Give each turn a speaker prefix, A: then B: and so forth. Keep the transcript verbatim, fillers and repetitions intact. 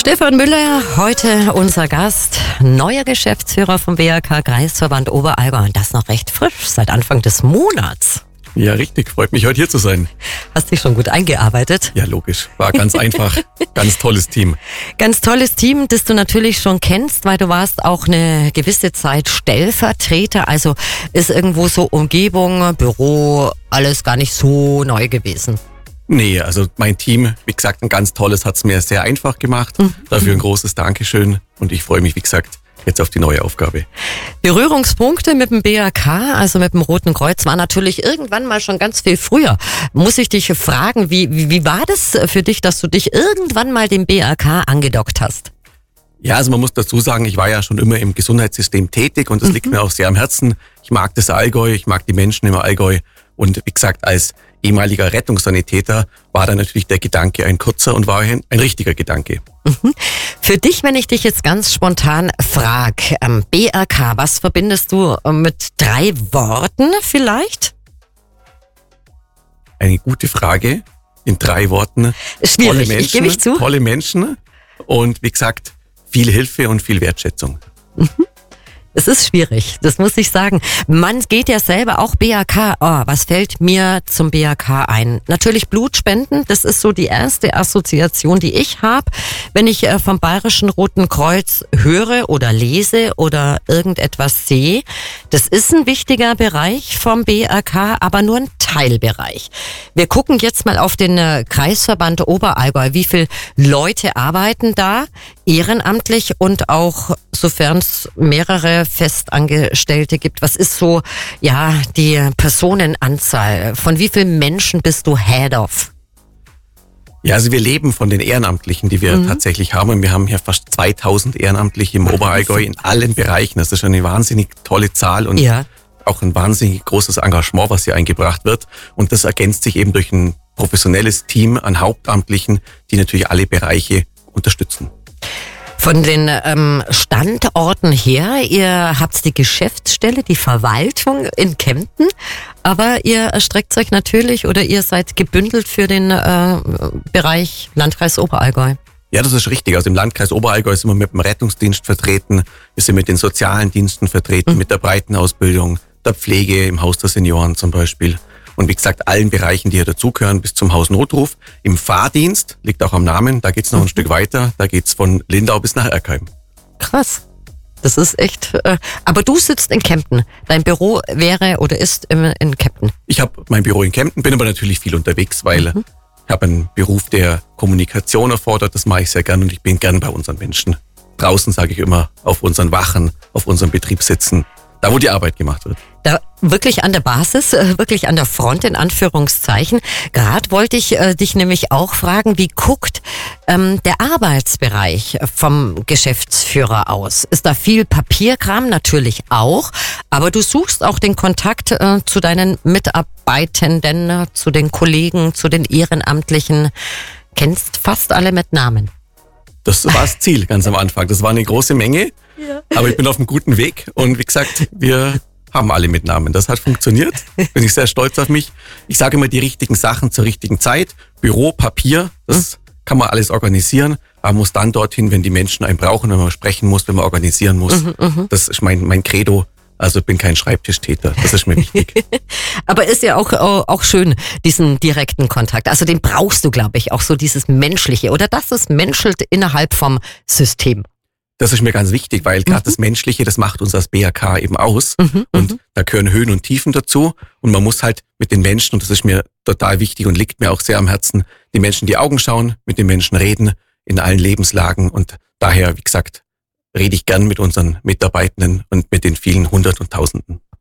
A: Stefan Müller, heute unser Gast, neuer Geschäftsführer vom B A K Kreisverband Oberallgäu und das noch recht frisch, seit Anfang des Monats.
B: Ja, richtig. Freut mich, heute hier zu sein.
A: Hast dich schon gut eingearbeitet?
B: Ja, logisch. War ganz einfach. Ganz tolles Team.
A: Ganz tolles Team, das du natürlich schon kennst, weil du warst auch eine gewisse Zeit Stellvertreter. Also ist irgendwo so Umgebung, Büro, alles gar nicht so neu gewesen.
B: Nee, also mein Team, wie gesagt, ein ganz tolles, hat es mir sehr einfach gemacht. Mhm. Dafür ein großes Dankeschön und ich freue mich, wie gesagt, jetzt auf die neue Aufgabe.
A: Berührungspunkte mit dem B A K, also mit dem Roten Kreuz, war natürlich irgendwann mal schon ganz viel früher. Muss ich dich fragen, wie, wie, wie war das für dich, dass du dich irgendwann mal dem B A K angedockt hast?
B: Ja, also man muss dazu sagen, ich war ja schon immer im Gesundheitssystem tätig und das mhm. liegt mir auch sehr am Herzen. Ich mag das Allgäu, ich mag die Menschen im Allgäu und wie gesagt, als ehemaliger Rettungssanitäter war da natürlich der Gedanke ein kurzer und war ein, ein richtiger Gedanke.
A: Mhm. Für dich, wenn ich dich jetzt ganz spontan frage, ähm, B A K, was verbindest du mit drei Worten vielleicht?
B: Eine gute Frage, in drei Worten.
A: Schwierig,
B: tolle Menschen,
A: ich gebe ich zu.
B: Tolle Menschen und wie gesagt, viel Hilfe und viel Wertschätzung.
A: Mhm. Es ist schwierig, das muss ich sagen. Man geht ja selber auch B A K. Oh, was fällt mir zum B A K ein? Natürlich Blutspenden, das ist so die erste Assoziation, die ich habe, wenn ich äh, vom Bayerischen Roten Kreuz höre oder lese oder irgendetwas sehe. Das ist ein wichtiger Bereich vom B A K, aber nur ein Teilbereich. Wir gucken jetzt mal auf den äh, Kreisverband Oberallgäu. Wie viele Leute arbeiten da ehrenamtlich und auch, sofern es mehrere Festangestellte gibt, was ist so, ja, die Personenanzahl? Von wie vielen Menschen bist du Head of?
B: Ja, also wir leben von den Ehrenamtlichen, die wir mhm. tatsächlich haben. Und wir haben hier fast zweitausend Ehrenamtliche im Oberallgäu in allen Bereichen. Das ist schon eine wahnsinnig tolle Zahl und ja. auch ein wahnsinnig großes Engagement, was hier eingebracht wird. Und das ergänzt sich eben durch ein professionelles Team an Hauptamtlichen, die natürlich alle Bereiche unterstützen.
A: Von den ähm, Standorten her, ihr habt die Geschäftsstelle, die Verwaltung in Kempten, aber ihr erstreckt euch natürlich oder ihr seid gebündelt für den äh, Bereich Landkreis Oberallgäu.
B: Ja, das ist richtig. Also im Landkreis Oberallgäu sind wir mit dem Rettungsdienst vertreten, wir sind mit den sozialen Diensten vertreten, mhm. mit der Breitenausbildung, der Pflege im Haus der Senioren zum Beispiel. Und wie gesagt, allen Bereichen, die hier dazugehören, bis zum Hausnotruf. Im Fahrdienst, liegt auch am Namen, da geht's noch ein mhm. Stück weiter. Da geht's von Lindau bis nach Erkheim.
A: Krass. Das ist echt... Äh, aber du sitzt in Kempten. Dein Büro wäre oder ist in, in Kempten.
B: Ich habe mein Büro in Kempten, bin aber natürlich viel unterwegs, weil mhm. ich habe einen Beruf, der Kommunikation erfordert. Das mache ich sehr gern und ich bin gern bei unseren Menschen. Draußen, sage ich immer, auf unseren Wachen, auf unserem Betrieb sitzen. Da, wo die Arbeit gemacht wird.
A: Da wirklich an der Basis, wirklich an der Front in Anführungszeichen. Gerade wollte ich äh, dich nämlich auch fragen, wie guckt ähm, der Arbeitsbereich vom Geschäftsführer aus? Ist da viel Papierkram? Natürlich auch. Aber du suchst auch den Kontakt äh, zu deinen Mitarbeitenden, äh, zu den Kollegen, zu den Ehrenamtlichen. Kennst fast alle mit Namen.
B: Das war das Ziel ganz am Anfang. Das war eine große Menge, ja. aber ich bin auf einem guten Weg und wie gesagt, wir haben alle mit Namen. Das hat funktioniert, bin ich sehr stolz auf mich. Ich sage immer die richtigen Sachen zur richtigen Zeit. Büro, Papier, das mhm. kann man alles organisieren, aber man muss dann dorthin, wenn die Menschen einen brauchen, wenn man sprechen muss, wenn man organisieren muss. Mhm, mh. Das ist mein, mein Credo. Also ich bin kein Schreibtischtäter, das ist mir wichtig.
A: Aber ist ja auch, auch schön, diesen direkten Kontakt. Also den brauchst du, glaube ich, auch so dieses Menschliche. Oder dass es menschelt innerhalb vom System.
B: Das ist mir ganz wichtig, weil gerade mhm. das Menschliche, das macht uns als B A K eben aus. Mhm, und mhm. da gehören Höhen und Tiefen dazu. Und man muss halt mit den Menschen, und das ist mir total wichtig und liegt mir auch sehr am Herzen, die Menschen in die Augen schauen, mit den Menschen reden, in allen Lebenslagen. Und daher, wie gesagt, rede ich gern mit unseren Mitarbeitenden und mit den vielen Hundert und Tausenden.